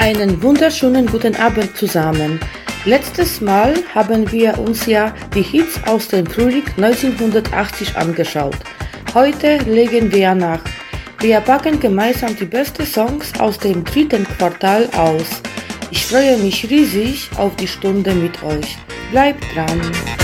Einen wunderschönen guten Abend zusammen. Letztes Mal haben wir uns ja die Hits aus dem Frühling 1980 angeschaut. Heute legen wir nach. Wir packen gemeinsam die besten Songs aus dem dritten Quartal aus. Ich freue mich riesig auf die Stunde mit euch. Bleibt dran!